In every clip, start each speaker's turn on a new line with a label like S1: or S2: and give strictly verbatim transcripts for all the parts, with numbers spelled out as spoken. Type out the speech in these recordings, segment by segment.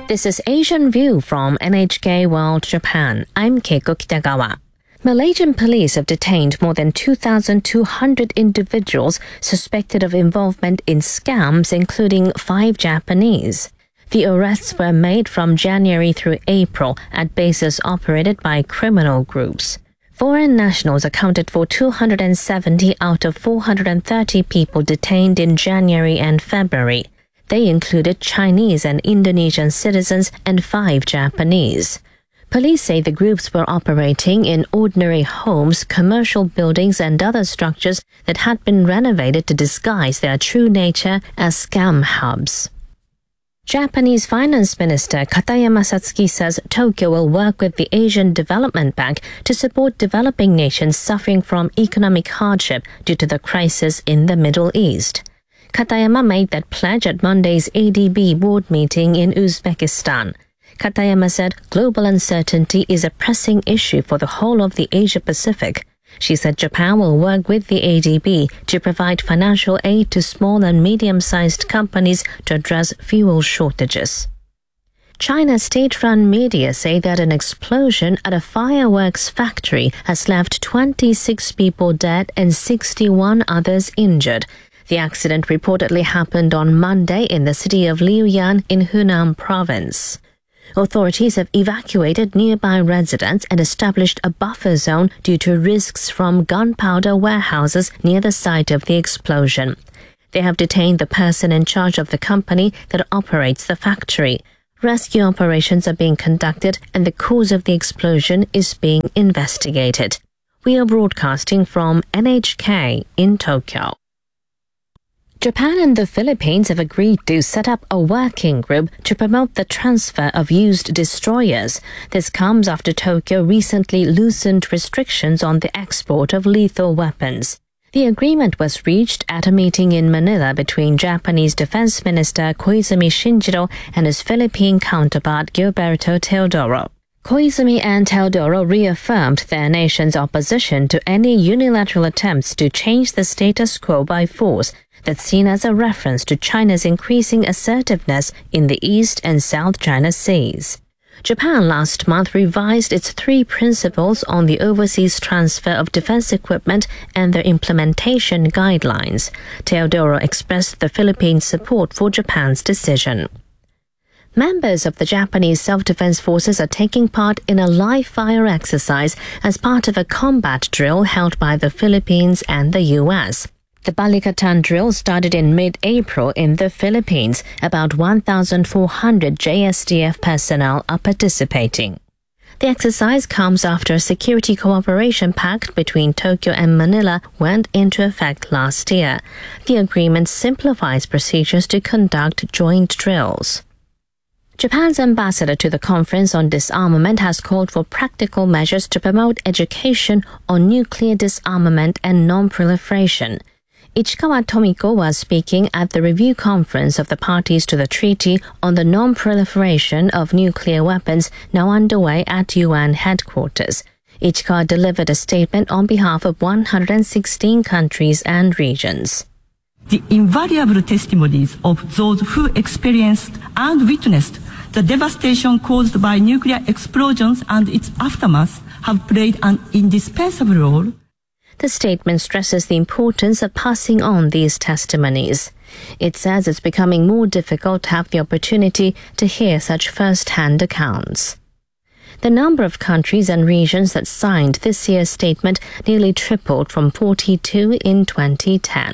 S1: This is Asian View from N H K World Japan. I'm Keiko Kitagawa. Malaysian police have detained more than two thousand two hundred individuals suspected of involvement in scams, including five Japanese. The arrests were made from January through April at bases operated by criminal groups. Foreign nationals accounted for two hundred seventy out of four hundred thirty people detained in January and February. They included Chinese and Indonesian citizens and five Japanese. Police say the groups were operating in ordinary homes, commercial buildings and other structures that had been renovated to disguise their true nature as scam hubs. Japanese Finance Minister Katayama Satsuki says Tokyo will work with the Asian Development Bank to support developing nations suffering from economic hardship due to the crisis in the Middle East. Katayama made that pledge at Monday's A D B board meeting in Uzbekistan. Katayama said global uncertainty is a pressing issue for the whole of the Asia-Pacific. She said Japan will work with the A D B to provide financial aid to small and medium-sized companies to address fuel shortages. China's state-run media say that an explosion at a fireworks factory has left twenty-six people dead and sixty-one others injured. The accident reportedly happened on Monday in the city of Liuyan in Hunan province. Authorities have evacuated nearby residents and established a buffer zone due to risks from gunpowder warehouses near the site of the explosion. They have detained the person in charge of the company that operates the factory. Rescue operations are being conducted and the cause of the explosion is being investigated. We are broadcasting from N H K in Tokyo. Japan and the Philippines have agreed to set up a working group to promote the transfer of used destroyers. This comes after Tokyo recently loosened restrictions on the export of lethal weapons. The agreement was reached at a meeting in Manila between Japanese Defense Minister Koizumi Shinjiro and his Philippine counterpart Gilberto Teodoro. Koizumi and Teodoro reaffirmed their nation's opposition to any unilateral attempts to change the status quo by force, that's seen as a reference to China's increasing assertiveness in the East and South China Seas. Japan last month revised its three principles on the overseas transfer of defense equipment and their implementation guidelines. Teodoro expressed the Philippines' support for Japan's decision. Members of the Japanese self-defense forces are taking part in a live-fire exercise as part of a combat drill held by the Philippines and the U S. The Balikatan drill started in mid-April in the Philippines. About one thousand four hundred J S D F personnel are participating. The exercise comes after a security cooperation pact between Tokyo and Manila went into effect last year. The agreement simplifies procedures to conduct joint drills. Japan's ambassador to the Conference on Disarmament has called for practical measures to promote education on nuclear disarmament and non-proliferation. Ichikawa Tomiko was speaking at the review conference of the parties to the Treaty on the Non-Proliferation of Nuclear Weapons now underway at U N headquarters. Ichikawa delivered a statement on behalf of one hundred sixteen countries and regions.
S2: The invaluable testimonies of those who experienced and witnessed the devastation caused by nuclear explosions and its aftermath have played an indispensable role.
S1: The statement stresses the importance of passing on these testimonies. It says it's becoming more difficult to have the opportunity to hear such first-hand accounts. The number of countries and regions that signed this year's statement nearly tripled from forty-two in twenty ten.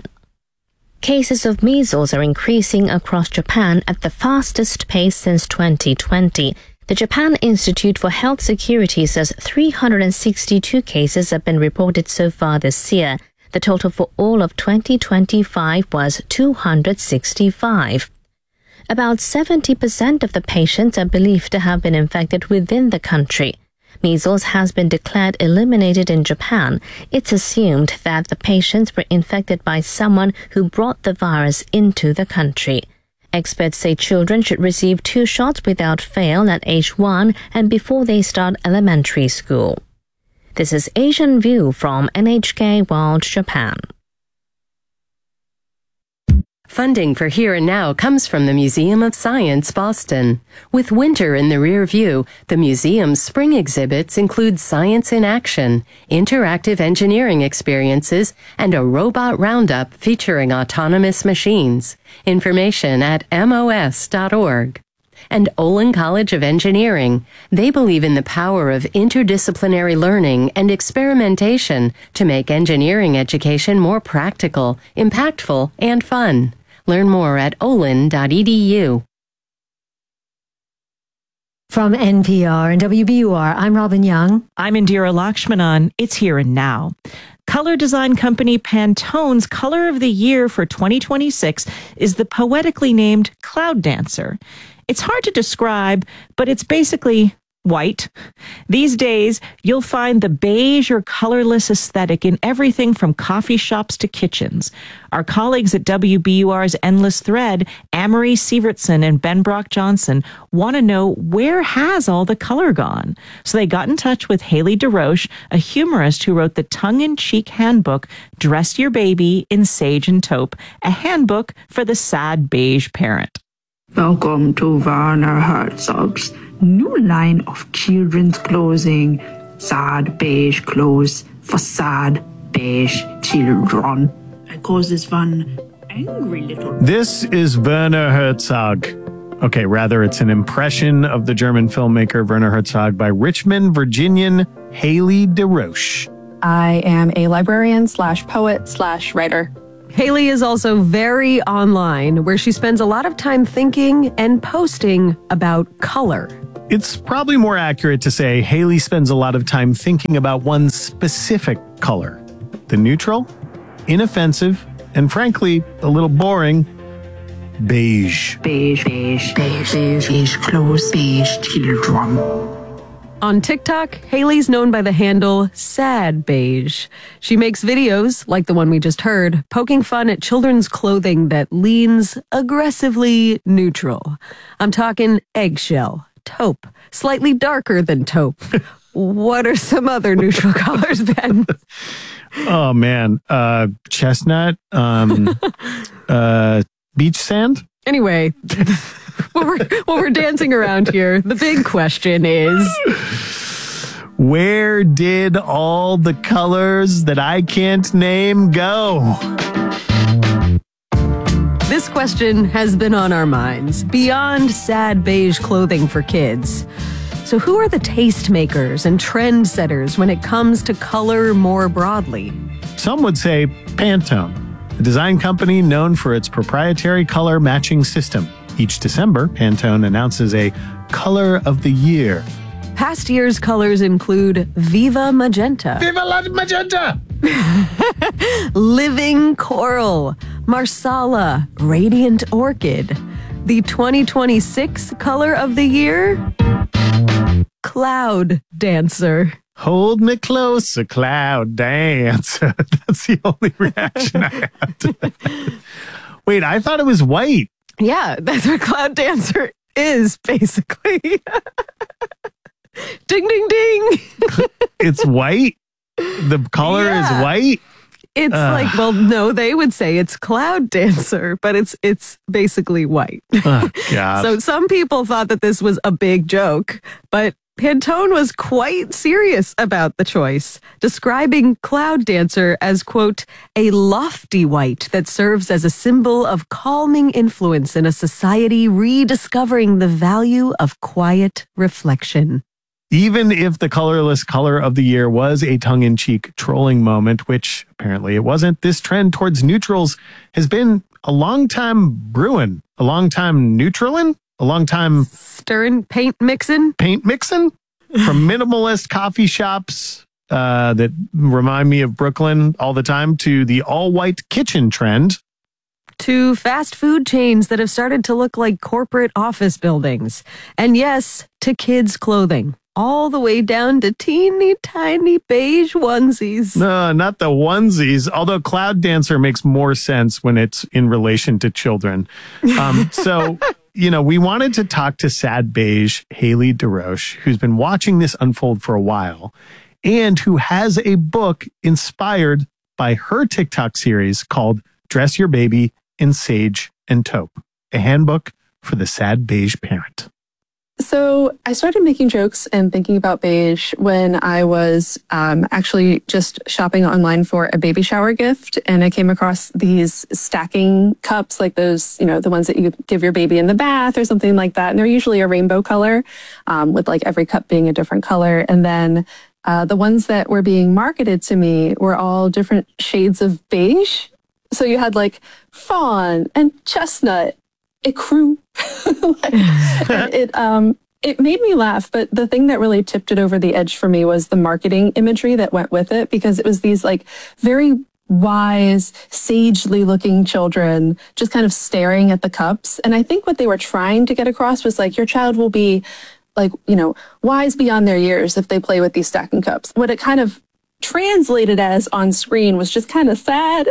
S1: Cases of measles are increasing across Japan at the fastest pace since twenty twenty. The Japan Institute for Health Security says three hundred sixty-two cases have been reported so far this year. The total for all of twenty twenty-five was two hundred sixty-five. About seventy percent of the patients are believed to have been infected within the country. Measles has been declared eliminated in Japan. It's assumed that the patients were infected by someone who brought the virus into the country. Experts say children should receive two shots without fail at age one and before they start elementary school. This is Asian View from N H K World Japan.
S3: Funding for Here and Now comes from the Museum of Science, Boston. With winter in the rear view, the museum's spring exhibits include Science in Action, interactive engineering experiences, and a robot roundup featuring autonomous machines. Information at M O S dot org. And Olin College of Engineering. They believe in the power of interdisciplinary learning and experimentation to make engineering education more practical, impactful, and fun. Learn more at olin dot e d u.
S4: From N P R and W B U R, I'm Robin Young.
S5: I'm Indira Lakshmanan. It's Here and Now. Color design company Pantone's Color of the Year for twenty twenty-six is the poetically named Cloud Dancer. It's hard to describe, but it's basically white. These days, you'll find the beige or colorless aesthetic in everything from coffee shops to kitchens. Our colleagues at W B U R's Endless Thread, Amory Sievertson and Ben Brock Johnson, want to know where has all the color gone. So they got in touch with Haley DeRoche, a humorist who wrote the tongue-in-cheek handbook, Dress Your Baby in Sage and Taupe, a handbook for the sad beige parent.
S6: Welcome to Werner Herzog's new line of children's clothing, sad beige clothes for sad beige children. I call this one angry little...
S7: This is Werner Herzog. Okay, rather it's an impression of the German filmmaker Werner Herzog by Richmond, Virginian Haley DeRoche.
S8: I am a librarian slash poet slash writer.
S9: Haley is also very online, where she spends a lot of time thinking and posting about color.
S7: It's probably more accurate to say Haley spends a lot of time thinking about one specific color. The neutral, inoffensive, and frankly, a little boring, beige.
S6: Beige, beige, beige, beige, beige clothes, beige children.
S9: On TikTok, Haley's known by the handle Sad Beige. She makes videos, like the one we just heard, poking fun at children's clothing that leans aggressively neutral. I'm talking eggshell, taupe, slightly darker than taupe. What are some other neutral colors, Ben?
S7: Oh, man. Uh, chestnut, um, uh, beach sand.
S9: Anyway... While we're, while we're dancing around here, the big question is...
S7: Where did all the colors that I can't name go?
S9: This question has been on our minds, beyond sad beige clothing for kids. So who are the tastemakers and trendsetters when it comes to color more broadly?
S7: Some would say Pantone, a design company known for its proprietary color matching system. Each December, Pantone announces a Color of the Year.
S9: Past year's colors include Viva Magenta,
S7: Viva la Magenta!
S9: Living Coral, Marsala, Radiant Orchid. The twenty twenty-six Color of the Year? Cloud Dancer.
S7: Hold me closer, Cloud Dancer. That's the only reaction I have to that. Wait, I thought it was white.
S9: Yeah, that's what Cloud Dancer is, basically. Ding, ding, ding.
S7: It's white? The color yeah. is white?
S9: It's uh. like, well, no, they would say it's Cloud Dancer, but it's it's basically white.
S7: Oh, God.
S9: So some people thought that this was a big joke, but Pantone was quite serious about the choice, describing Cloud Dancer as, quote, a lofty white that serves as a symbol of calming influence in a society rediscovering the value of quiet reflection.
S7: Even if the colorless color of the year was a tongue-in-cheek trolling moment, which apparently it wasn't, this trend towards neutrals has been a long time brewing, a long time neutralin'. A long time...
S9: Stirring, paint mixing?
S7: Paint mixing? From minimalist coffee shops uh, that remind me of Brooklyn all the time to the all-white kitchen trend.
S9: To fast food chains that have started to look like corporate office buildings. And yes, to kids' clothing. All the way down to teeny tiny beige onesies.
S7: No, not the onesies. Although Cloud Dancer makes more sense when it's in relation to children. Um, so... You know, we wanted to talk to Sad Beige Haley DeRoche, who's been watching this unfold for a while, and who has a book inspired by her TikTok series called Dress Your Baby in Sage and Taupe, a handbook for the sad beige parent.
S8: So I started making jokes and thinking about beige when I was um, actually just shopping online for a baby shower gift. And I came across these stacking cups, like those, you know, the ones that you give your baby in the bath or something like that. And they're usually a rainbow color, um, with like every cup being a different color. And then uh, the ones that were being marketed to me were all different shades of beige. So you had like fawn and chestnut, ecru. like, it um it made me laugh, but the thing that really tipped it over the edge for me was the marketing imagery that went with it, because it was these like very wise, sagely looking children just kind of staring at the cups. And I think what they were trying to get across was like, your child will be like, you know, wise beyond their years if they play with these stacking cups. What it kind of translated as on screen was just kind of sad.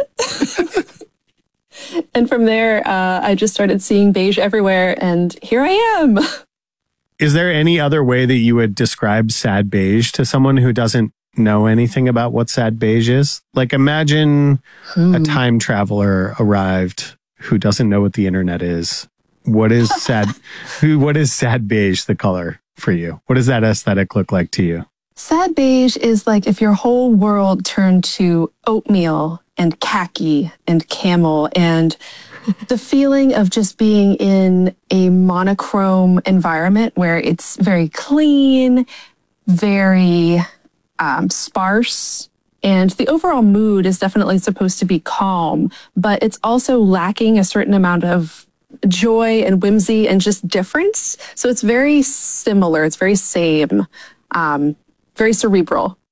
S8: And from there, uh, I just started seeing beige everywhere, and here I am.
S7: Is there any other way that you would describe sad beige to someone who doesn't know anything about what sad beige is? Like, imagine hmm. a time traveler arrived who doesn't know what the internet is. What is sad? who? What is sad beige, the color for you? What does that aesthetic look like to you?
S8: Sad beige is like if your whole world turned to oatmeal and khaki and camel, and the feeling of just being in a monochrome environment where it's very clean, very um, sparse, and the overall mood is definitely supposed to be calm, but it's also lacking a certain amount of joy and whimsy and just difference. So it's very similar. It's very same, um, very cerebral.